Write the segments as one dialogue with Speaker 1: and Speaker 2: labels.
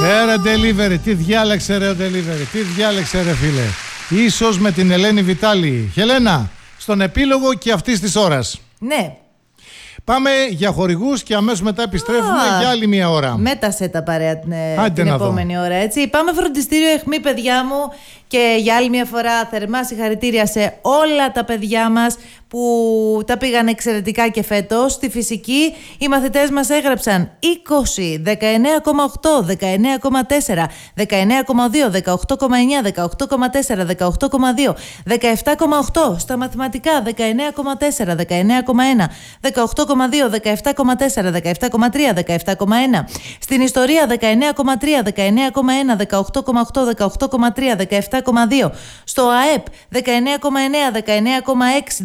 Speaker 1: Ρε delivery, τι διάλεξε ρε delivery, τι διάλεξε ρε φίλε. Ίσως με την Ελένη Βιτάλη. Χελένα, στον επίλογο και αυτής της ώρας.
Speaker 2: Ναι.
Speaker 1: Πάμε για χορηγούς και αμέσως μετά επιστρέφουμε για άλλη μια ώρα.
Speaker 2: Μέτασε τα παρέα την επόμενη ώρα, έτσι. Πάμε φροντιστήριο Αιχμή, παιδιά μου. Και για άλλη μια φορά θερμά συγχαρητήρια σε όλα τα παιδιά μας που τα πήγαν εξαιρετικά και φέτος. Στη φυσική οι μαθητές μας έγραψαν 20, 19,8, 19,4, 19,2, 18,9, 18,4, 18,2, 17,8. Στα μαθηματικά 19,4, 19,1, 18,2, 17,4, 17,3, 17,1. Στην ιστορία 19,3, 19,1, 18,8, 18,3, 17,2. Στο ΑΕΠ 19,9, 19,6,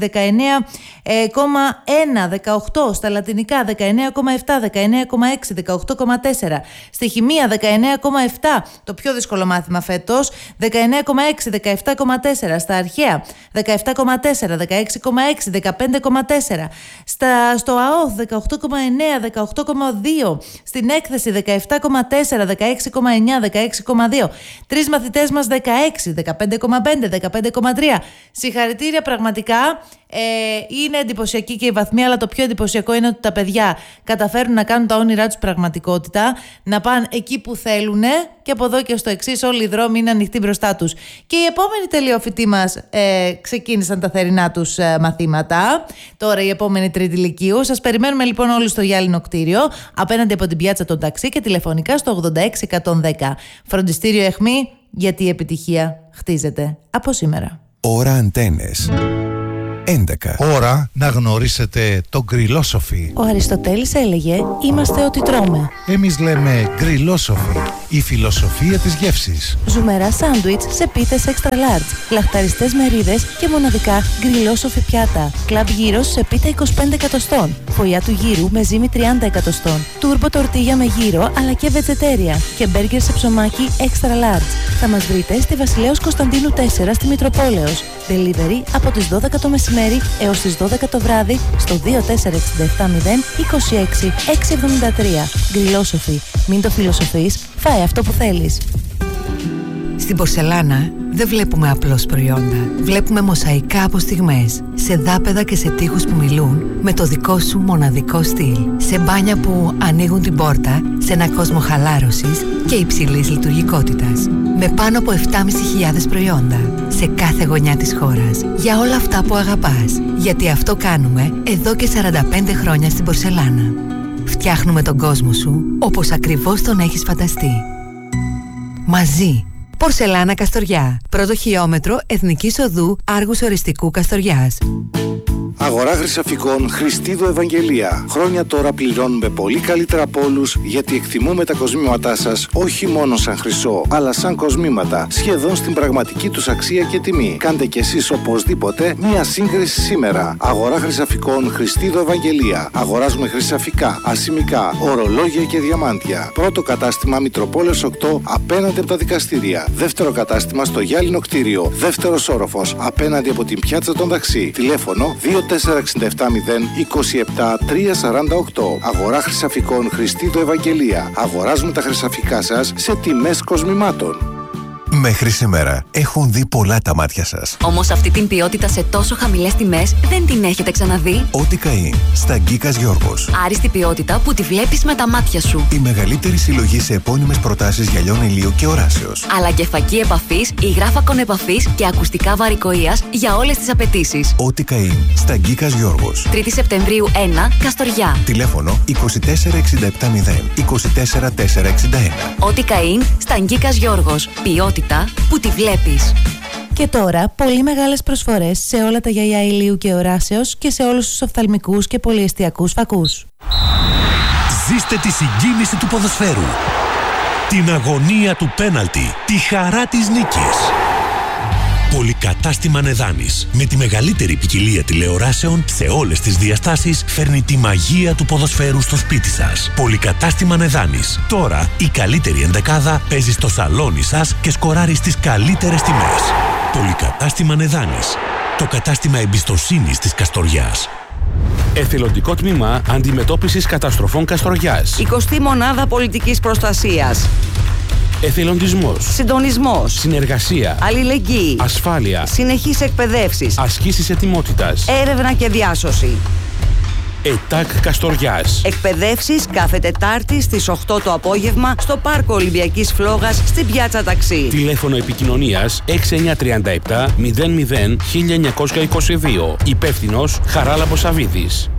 Speaker 2: 19,1, 18. Στα λατινικά 19,7, 19,6, 18,4. Στη χημεία 19,7, το πιο δύσκολο μάθημα φέτος, 19,6, 17,4. Στα αρχαία 17,4, 16,6, 15,4. Στο ΑΟΘ 18,9, 18,2. Στην έκθεση 17,4, 16,9, 16,2. Τρεις μαθητές μας 16, 15,5, 15,3. Συγχαρητήρια πραγματικά. Είναι εντυπωσιακή και η βαθμή, αλλά το πιο εντυπωσιακό είναι ότι τα παιδιά καταφέρουν να κάνουν τα όνειρά τους πραγματικότητα, να πάνε εκεί που θέλουν και από εδώ και στο εξής όλοι οι δρόμοι είναι ανοιχτοί μπροστά τους. Και οι επόμενοι τελειοφοιτοί μας ξεκίνησαν τα θερινά τους μαθήματα. Τώρα η επόμενη τρίτη λυκείου. Σας περιμένουμε λοιπόν όλοι στο Γυάλινο κτίριο, απέναντι από την πιάτσα των ταξί και τηλεφωνικά στο 86110. Φροντιστήριο Αιχμή, γιατί η επιτυχία χτίζεται από σήμερα.
Speaker 3: Ώρα Αντένες 11.
Speaker 1: Ώρα να γνωρίσετε το γκριλόσοφι.
Speaker 2: Ο Αριστοτέλης έλεγε «Είμαστε ό,τι τρώμε».
Speaker 1: Εμείς λέμε γκριλόσοφι, η φιλοσοφία της γεύσης.
Speaker 2: Ζουμερά σάντουιτς σε πίθες extra large, λαχταριστές μερίδες και μοναδικά γκριλόσοφι πιάτα. Κλαμπ γύρος σε πίτα 25 εκατοστών. Φωλιά του γύρου με ζύμη 30 εκατοστών. Τούρμπο τορτίγια με γύρο αλλά και βετζετέρια. Και μπέργκερ σε ψωμάκι extra large. Θα μας βρείτε στη Βασιλέως Κωνσταντίνου 4 στη Μητροπόλεως. Delivery από τις 12 το μεσημέρι έως τις 12 το βράδυ στο 24670 26 673. Γκριλόσοφι. Μην το φιλοσοφείς, φάε αυτό που θέλεις.
Speaker 4: Στην πορσελάνα δεν βλέπουμε απλώς προϊόντα. Βλέπουμε μοσαϊκά από στιγμές, σε δάπεδα και σε τοίχους που μιλούν με το δικό σου μοναδικό στυλ. Σε μπάνια που ανοίγουν την πόρτα σε ένα κόσμο χαλάρωσης και υψηλής λειτουργικότητας. Με πάνω από 7.500 προϊόντα σε κάθε γωνιά της χώρας. Για όλα αυτά που αγαπάς. Γιατί αυτό κάνουμε εδώ και 45 χρόνια στην πορσελάνα. Φτιάχνουμε τον κόσμο σου όπως ακριβώς τον έχεις φανταστεί. Μαζί. Πορσελάνα Καστοριά. Πρώτο χιλιόμετρο Εθνικής Οδού Άργους Οριστικού Καστοριάς.
Speaker 5: Αγορά Χρυσαφικών Χριστίδου Ευαγγελία. Χρόνια τώρα πληρώνουμε πολύ καλύτερα από όλους, γιατί εκτιμούμε τα κοσμήματά σας όχι μόνο σαν χρυσό, αλλά σαν κοσμήματα, σχεδόν στην πραγματική τους αξία και τιμή. Κάντε κι εσείς οπωσδήποτε μία σύγκριση σήμερα. Αγορά Χρυσαφικών Χριστίδου Ευαγγελία. Αγοράζουμε χρυσαφικά, ασημικά, ορολόγια και διαμάντια. Πρώτο κατάστημα Μητροπόλεως 8 απέναντι από τα δικαστήρια. Δεύτερο κατάστημα στο Γυάλινο κτίριο. Δεύτερος όροφος απέναντι από την πιάτσα των ταξί. Τηλέφωνο 2467 027 348. Αγορά Χρυσαφικών Χριστίδου Ευαγγελία. Αγοράζουμε τα χρυσαφικά σας σε τιμές κοσμημάτων.
Speaker 3: Μέχρι σήμερα έχουν δει πολλά τα μάτια σας.
Speaker 6: Όμως αυτή την ποιότητα σε τόσο χαμηλές τιμές δεν την έχετε ξαναδεί.
Speaker 3: Ό,τι καεί στα Γκίκας Γιώργος.
Speaker 6: Άριστη ποιότητα που τη βλέπεις με τα μάτια σου.
Speaker 3: Η μεγαλύτερη συλλογή σε επώνυμες προτάσεις γυαλιών ηλίου και οράσεως.
Speaker 6: Αλλά και φακή επαφής, υγράφακον επαφής και ακουστικά βαρικοείας για όλες τις απαιτήσεις.
Speaker 3: Ό,τι καεί στα Γκίκας Γιώργος.
Speaker 6: 3η Σεπτεμβρίου 1, Καστοριά.
Speaker 3: Τηλέφωνο 24770 24461.
Speaker 6: Ό,τι καεί στα Γκίκας Γιώργος. Ποιότητα που τη βλέπεις.
Speaker 2: Και τώρα, πολύ μεγάλες προσφορές σε όλα τα γυαλιά ηλίου και οράσεως και σε όλους τους οφθαλμικούς και πολυεστιακούς φακούς.
Speaker 7: Ζήστε τη συγκίνηση του ποδοσφαίρου, την αγωνία του πέναλτι, τη χαρά της νίκης. Πολυκατάστημα Νεδάνης, με τη μεγαλύτερη ποικιλία τηλεοράσεων σε όλες τις διαστάσεις, φέρνει τη μαγεία του ποδοσφαίρου στο σπίτι σας. Πολυκατάστημα Νεδάνης. Τώρα η καλύτερη ενδεκάδα παίζει στο σαλόνι σας και σκοράρει στις καλύτερες τιμές. Πολυκατάστημα Νεδάνης. Το κατάστημα εμπιστοσύνης της Καστοριάς.
Speaker 8: Εθελοντικό τμήμα αντιμετώπισης καταστροφών Καστοριάς.
Speaker 9: 20η μονάδα πολιτικής προστασίας.
Speaker 8: Εθελοντισμός.
Speaker 9: Συντονισμός.
Speaker 8: Συνεργασία.
Speaker 9: Αλληλεγγύη.
Speaker 8: Ασφάλεια.
Speaker 9: Συνεχής εκπαιδεύσεις.
Speaker 8: Ασκήσεις ετοιμότητας.
Speaker 9: Έρευνα και διάσωση.
Speaker 8: ΕΤΑΚ Καστοριάς.
Speaker 9: Εκπαιδεύσεις κάθε Τετάρτη στις 8 το απόγευμα στο Πάρκο Ολυμπιακής Φλόγας στην Πιάτσα Ταξί.
Speaker 8: Τηλέφωνο επικοινωνίας 6937 00 1922. Υπεύθυνος Χαράλαμπος Σαββίδης.